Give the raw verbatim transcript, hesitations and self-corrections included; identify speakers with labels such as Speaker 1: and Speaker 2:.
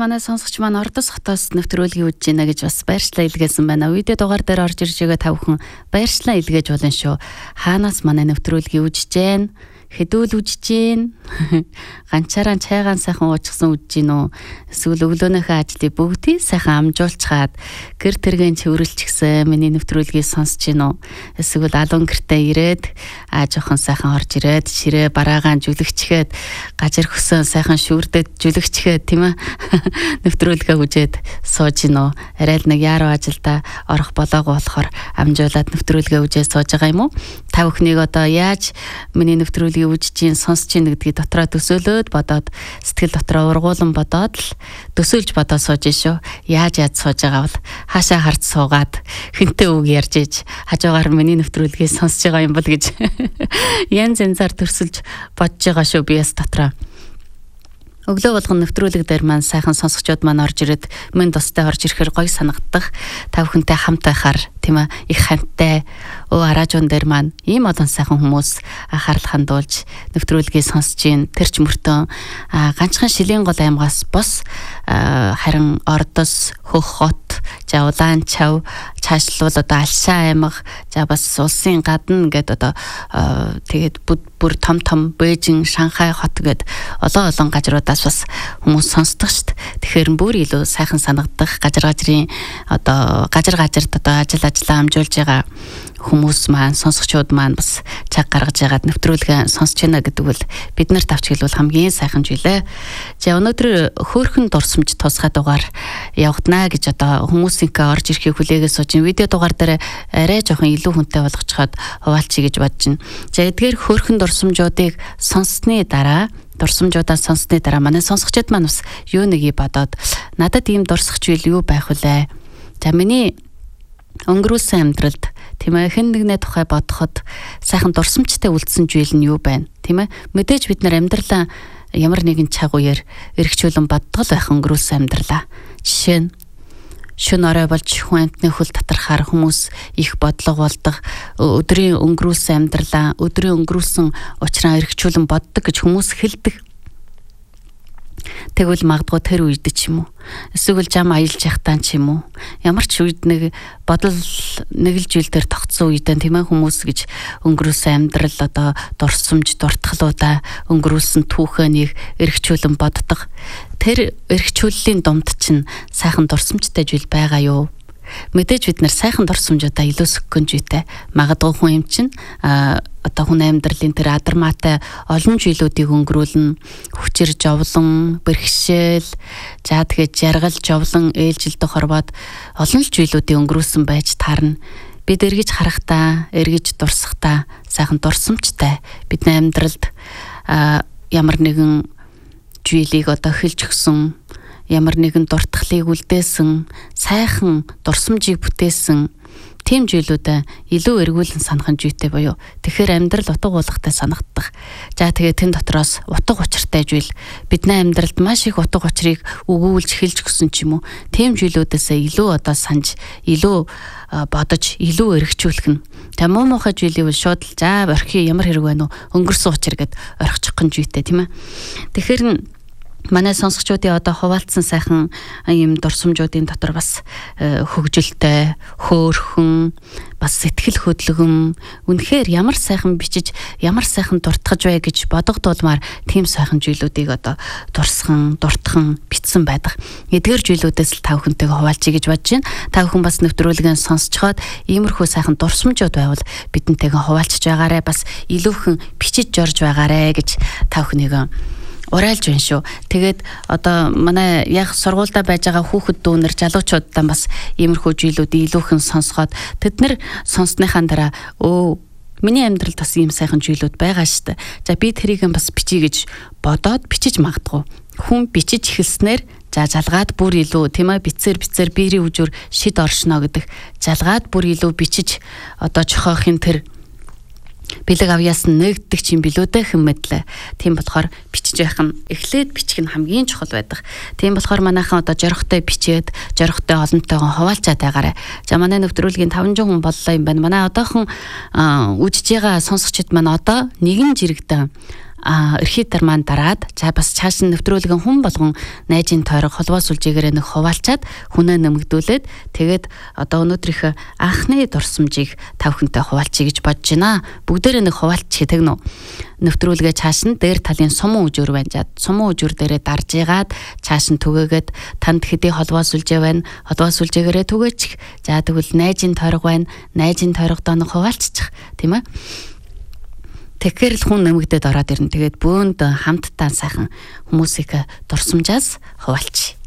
Speaker 1: манай сонсогч маань Ордос хотоос нэвтрүүлгийг үзэж байна гэж бас баярчлаа илгээсэн байна. Видео дугаар дээр орж ирж байгаа та бүхэн баярчлаа илгээж болно шүү. Хаанаас манай нэвтрүүлгийг үзэж байна? Хэдүүл үзэж байна? Ганчаараа чайгаан сайхан уучсан үзэж гин үү? Эсвэл өглөөнийхөө ажлыг бүгдийг сайхан амжуулчаад гэр тэргийн цэвэрлчихсэн миний нэвтрүүлгийг сонсож гин үү? Эсвэл алуун гэртээ ирээд аа жоохон сайхан орж ирээд ширээ бараагаан жүлэгчгээд гажир хөсөн сайхан шүрдэд жүлэгчгээд тийм ээ нэвтрүүлгээ үзээд сууж гин үү? Арай л нэг яруу ажилдаа орох болоогүй болохоор амжуулаад нэвтрүүлгээ үзээд сууж байгаа юм уу? Та бүхнийг одоо яаж миний нэвтрүүлгийг үзэж гин сонсож гин гэдгийг дотроо төсөөлөөд бодоод сэтгэл дотроо ургуулan бодоод л төсөөлж бодоод сууж шүү. Яаж яаж сууж байгаа бол хаашаа харж суугаад хинтээ үг ярьж иж хажуугаар миний нэвтрүүлгийг сонсож байгаа юм бол гэж янз янзаар төрсөлж бодож байгаа шүү биес дотроо. Өглөө болгон нэвтрүүлэг дээр маань сайхан сонсогчдод маань орж ирээд минь тустай орж ирэхээр гоё санагдах. Та бүхэнтэй хамт байхаар тийм ээ их хантай өө аражуун дээр маань ийм олон сайхан хүмүүс анхаарал хандуулж нэвтрүүлгийг сонсож гин тэр ч мөртөө ганцхан Шилийн гол аймгаас бос харин Ордос хөх хот за Улаан чав цаашлуул одоо Алшаа аймаг за бас улсын гадна гэдэг одоо тэгээд бүр том том Бээжин Шанхай хот гээд олон олон газруудаас бас хүмүүс сонсдог шүү дээ. Тэгэхээр бүр илүү сайхан санагдах газар газрын одоо газар газарт одоо ажил ажиллаа амжуулж байгаа хүмүүс маань сонсогчдод маань бас цаг гаргаж яагаад нэвтрүүлгээ сонсож байна гэдэг бол бид нарт авч хэлбэл хамгийн сайхан жилээ. За өнөөдөр хөөхөн дурсамж тусгай дугаар явагдана гэж одоо хүмүүсийнхээ орж ирэхийг хүлээгээд сууж видео дугаар дээр арай жоохон илүү хүнтэй болгочиход хуваалчий гэж бодож байна. За эдгээр хөөхөн дурсамжуудыг сонссны дараа дурсамжуудаа сонссны дараа манай сонсогчдод маань бас юу нэгийг бодоод надад ийм дурсах зүйл юу байх вүлээ. За миний өнгөрүүлсэн амьдралд тийм ээ хэн нэгний тухай бодоход сайхан дурсамжтай үлдсэн зүйл нь юу байна тийм ээ мэдээж бид нар амьдралаа ямар нэгэн чагууяар эргчүүлэн бодтол байх өнгөрүүлсэн амьдралаа жишээ нь шөнө орой болж хүн амтны хөл татархаар хүмүүс их бодлого болдог өдрийн өнгөрүүлсэн амьдралаа өдрийн өнгөрүүлсэн учраа эргчүүлэн боддог гэж хүмүүс хэлдэг. Тэгвэл магадгүй тэр үед ч юм уу эсвэл жам аялж явахтаа ч юм уу ямар ч үед нэг бодол нэг л жилдэр тогтсон үедээ тийм ээ хүмүүс гэж өнгөрүүлсэн амьдрал одоо дурсамж дуртгалуудаа өнгөрүүлсэн түүхээнийг эргчүүлэн боддог. Тэр эргчүүллийн дунд чинь сайхан дурсамжтай зүйл байгаа юу? Мэдээж бид нар сайхан дурсамжуудаа илүү сөхгөн жийтэй магадгүй хүн юм чинь одоо хүн амьдралын тэр адармаатай олон жилүүдийг өнгөрүүлнэ хүчээр жовлон бэрхшээл за тэгээд жаргал жовлон ээлжилдэх хорвоод олон жилүүдийг өнгөрүүлсэн байж таарна. Бид эргэж харахтаа эргэж дурсахтаа сайхан дурсамжтай бидний амьдралд ямар нэгэн зүйлийг одоо хэлж өгсөн ямар нэгэн дуртгалыг үлдээсэн сайхан дурсамжийг бүтээсэн тийм зүйлүүдээ илүү эргүүлэн санах нь зүйтэй буюу тэгэхээр амьдрал утга уулгатай санагдах. За тэгээд тэн дотроос утга учиртай зүйл бидний амьдралд маш их утга учирыг өгүүлж хэлж өгсөн ч юм уу тийм зүйлүүдээсээ илүү одоо санаж илүү бодож илүү эргчүүлэх нь. Тэ муу муухай зүйлийг бол шууд л за орхи ямар хэрэг байна уу өнгөрсөн учир гэд орхичих гэн зүйтэй тийм ээ. Тэгэхээр манай сонсогчдын одоо хуваалцсан сайхан ийм дурсамжуудын дотор бас хөгжилтэй, хөөрхөн, бас сэтгэл хөдлөгөн, үнэхээр ямар сайхан бичиж, ямар сайхан дуртгаж бай гэж бодогдуулмаар тийм сайхан зүйлүүдийг одоо дурсхан, дуртхан бичсэн байдаг. Эдгээр зүйлүүдээс л та бүхэнтэйгээ хуваалцъя гэж бодож байна. Та бүхэн бас нэвтрүүлгээ сонсцоход иймэрхүү сайхан дурсамжууд байвал бидэнтэйгээ хуваалцж байгаарэ, бас илүүхэн бичиж жорж байгаарэ гэж та бүхнийг урайлж байна шүү. Тэгээд одоо манай яг сургуультай байж байгаа хүүхэд дүүнер залуучуудаа бас иймэрхүү зүйлүүдийг илүүхэн сонсгоод тэд нар сонссныхаа дараа өө миний амьдралд бас ийм сайхан зүйлүүд байгаа шүү дээ. За би тэрийг бас бичиж гэж бодоод бичиж магадгүй. Хүн бичиж эхэлснээр за жалгаад бүр илүү тийм ээ бицээр бицээр биерийн үжүр шид оршно гэдэг жалгаад бүр илүү бичиж одоо жохоохын тэр бэлэг авьяас нь нэгддэг чинь билүүдэ хэм мэдлээ. Тийм болохоор бичиж байх нь эхлээд бичих нь хамгийн чухал байдаг. Тийм болохоор манайхан одоо жорхтой бичээд жорхтой олонтойгоо хуваалцаад байгаарай. За манай нэвтрүүлгийн таван зуун хүн боллоо юм байна. Манай одоохон үжиж байгаа сонсогчид маань одоо нэгэн жирэгдэн эрхийдэр маань дараад за бас цааш нь нэвтрүүлгэн хүн болгон найзын тойрог холбоо сүлжээгээрээ нэг хуваалцаад хүнээ нэмэгдүүлээд тэгээд одоо өнөөдрийнх анхны дурсамжийг тав хүнтэй хуваалцъя гэж бодож байна. Бүгдээрээ нэг хуваалцчих гэдэг нөө. Нэвтрүүлгээ цааш нь дээр талын сумын үжүр байна. За сумын үжүр дээрээ дарж игаад цааш нь түгээгээд танд хэдий холбоо сүлжээ байна. Холбоо сүлжээгээрээ түгээчих. За тэгвэл найзын тойрог байна. Найзын тойрогдоо нэг хуваалцчих, тийм ээ. Тэгэхээр л хүн нэмэгдээд ороод ирнэ. Тэгээд бөөнд хамтдаа сайхан хүмүүсийг дурсамжаас хуваалцъя.